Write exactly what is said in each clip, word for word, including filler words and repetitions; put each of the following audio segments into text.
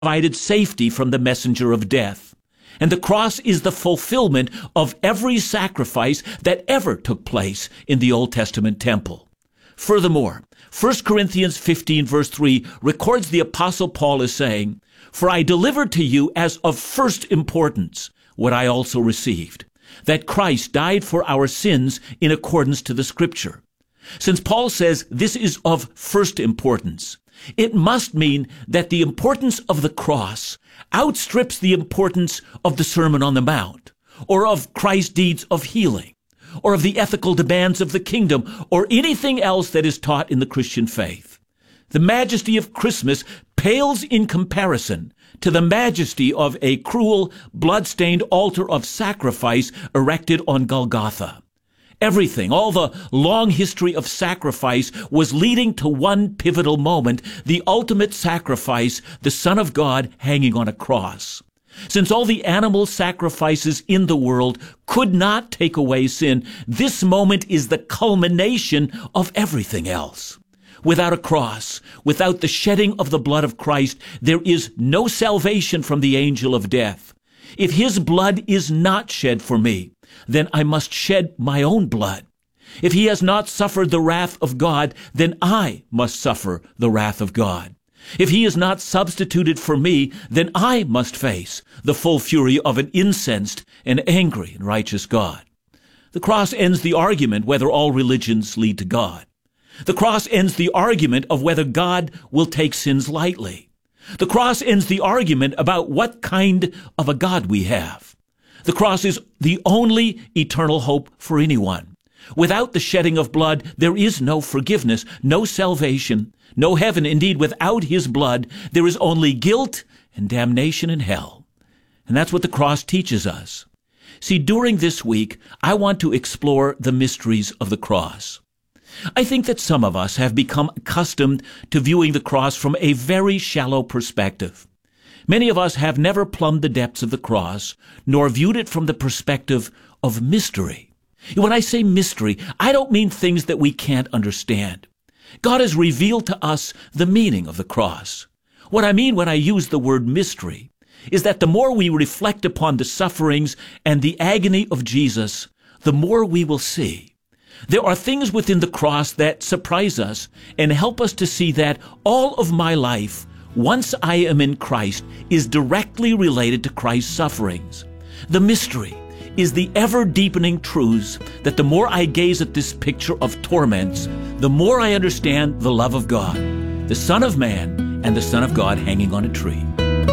provided safety from the messenger of death. And the cross is the fulfillment of every sacrifice that ever took place in the Old Testament temple. Furthermore, First Corinthians fifteen verse three records the Apostle Paul as saying, "For I delivered to you as of first importance what I also received, that Christ died for our sins in accordance to the Scripture." Since Paul says this is of first importance, it must mean that the importance of the cross outstrips the importance of the Sermon on the Mount, or of Christ's deeds of healing, or of the ethical demands of the kingdom, or anything else that is taught in the Christian faith. The majesty of Christmas pales in comparison to the majesty of a cruel, blood-stained altar of sacrifice erected on Golgotha. Everything, all the long history of sacrifice was leading to one pivotal moment, the ultimate sacrifice, the Son of God hanging on a cross. Since all the animal sacrifices in the world could not take away sin, this moment is the culmination of everything else. Without a cross, without the shedding of the blood of Christ, there is no salvation from the angel of death. If his blood is not shed for me, then I must shed my own blood. If he has not suffered the wrath of God, then I must suffer the wrath of God. If he is not substituted for me, then I must face the full fury of an incensed and angry and righteous God. The cross ends the argument whether all religions lead to God. The cross ends the argument of whether God will take sins lightly. The cross ends the argument about what kind of a God we have. The cross is the only eternal hope for anyone. Without the shedding of blood, there is no forgiveness, no salvation, no heaven. Indeed, without his blood, there is only guilt and damnation in hell. And that's what the cross teaches us. See, during this week, I want to explore the mysteries of the cross. I think that some of us have become accustomed to viewing the cross from a very shallow perspective. Many of us have never plumbed the depths of the cross, nor viewed it from the perspective of mystery. When I say mystery, I don't mean things that we can't understand. God has revealed to us the meaning of the cross. What I mean when I use the word mystery is that the more we reflect upon the sufferings and the agony of Jesus, the more we will see. There are things within the cross that surprise us and help us to see that all of my life, once I am in Christ, is directly related to Christ's sufferings. The mystery is the ever-deepening truths that the more I gaze at this picture of torments, the more I understand the love of God, the Son of Man, and the Son of God hanging on a tree.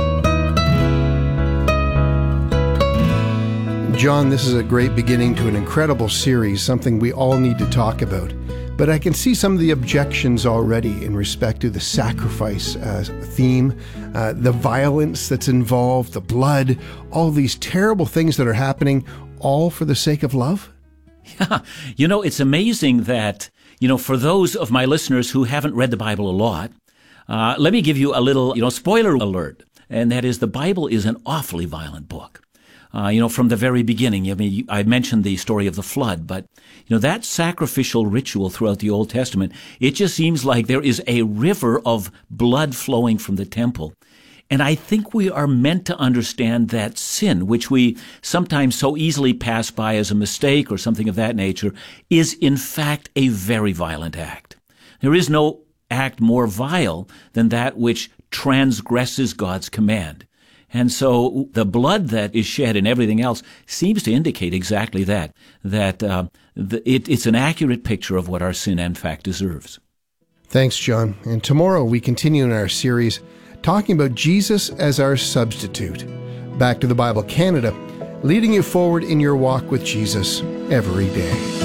John, this is a great beginning to an incredible series, something we all need to talk about. But I can see some of the objections already in respect to the sacrifice uh, theme, uh, the violence that's involved, the blood, all these terrible things that are happening, all for the sake of love. Yeah, you know, it's amazing that, you know, for those of my listeners who haven't read the Bible a lot, uh, let me give you a little, you know, spoiler alert. And that is, the Bible is an awfully violent book. Uh, you know, from the very beginning. I mean, I mentioned the story of the flood, but, you know, that sacrificial ritual throughout the Old Testament, it just seems like there is a river of blood flowing from the temple. And I think we are meant to understand that sin, which we sometimes so easily pass by as a mistake or something of that nature, is in fact a very violent act. There is no act more vile than that which transgresses God's command. And so the blood that is shed and everything else seems to indicate exactly that, that uh, the, it, it's an accurate picture of what our sin, in fact, deserves. Thanks, John. And tomorrow we continue in our series talking about Jesus as our substitute. Back to the Bible Canada, leading you forward in your walk with Jesus every day.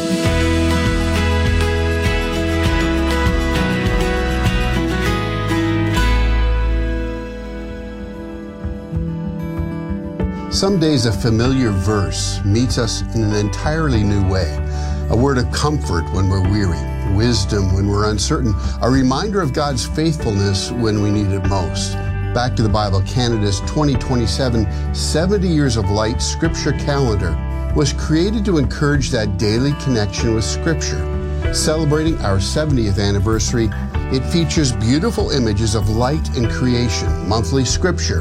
Some days a familiar verse meets us in an entirely new way. A word of comfort when we're weary, wisdom when we're uncertain, a reminder of God's faithfulness when we need it most. Back to the Bible Canada's twenty twenty-seven seventy Years of Light Scripture Calendar was created to encourage that daily connection with Scripture. Celebrating our seventieth anniversary, it features beautiful images of light and creation, monthly scripture,